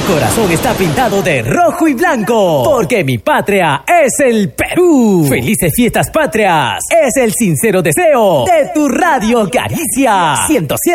corazón está pintado de rojo y blanco, porque mi patria es el Perú. Felices fiestas patrias, es el sincero deseo de tu Radio Caricia 107.